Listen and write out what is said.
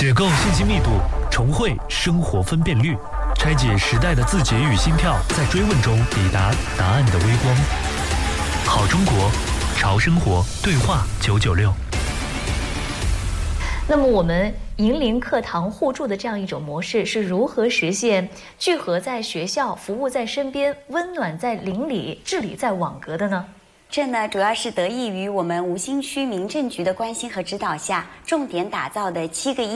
解构信息密度，重绘生活分辨率，拆解时代的字节与心跳，在追问中抵达答案的微光。好中国，潮生活对话996。 那么我们银龄课堂互助的这样一种模式是如何实现聚合在学校、服务在身边、温暖在邻里、治理在网格的呢？ 这呢，主要是得益于我们吴兴区民政局的关心和指导下，重点打造的7个